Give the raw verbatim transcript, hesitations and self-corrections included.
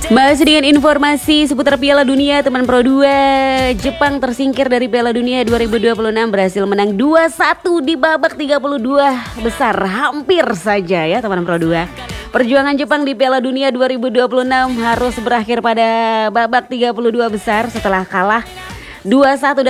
Masih dengan informasi seputar Piala Dunia, teman Pro dua. Jepang tersingkir dari Piala Dunia dua ribu dua puluh enam, berhasil menang dua satu di babak tiga puluh dua besar. Hampir saja ya teman Pro dua. Perjuangan Jepang di Piala Dunia dua ribu dua puluh enam harus berakhir pada babak tiga puluh dua besar setelah kalah dua satu